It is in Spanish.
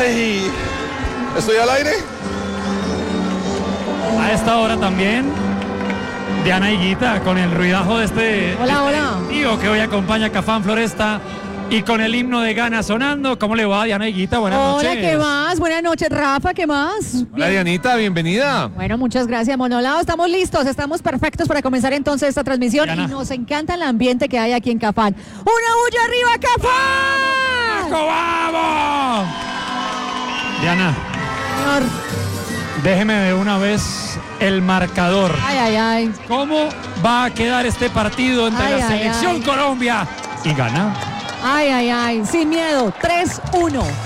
Ay, ¿estoy al aire? A esta hora también, Diana Higuita, con el ruidajo de este tío que hoy acompaña a Cafán Floresta y con el himno de Gana sonando. ¿Cómo le va, Diana Higuita? Buenas noches. Hola, ¿qué más? Buenas noches, Rafa, ¿qué más? Hola, Dianita, bienvenida. Bueno, muchas gracias, Monolao. Estamos listos, estamos perfectos para comenzar entonces esta transmisión. Diana. Y nos encanta el ambiente que hay aquí en Cafán. ¡Una bulla arriba, Cafán! ¡Vamos! Diana, Señor. déjeme de una vez el marcador. Ay, ay, ay. ¿Cómo va a quedar este partido entre Ay, la ay, selección ay. Colombia y Ghana? Ay, ay, ay. Sin miedo. 3-1.